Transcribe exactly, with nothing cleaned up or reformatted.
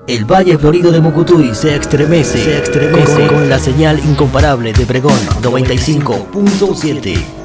El Valle Florido de Mucutuy se estremece, se estremece con, con la señal incomparable de Pregón noventa y cinco punto siete.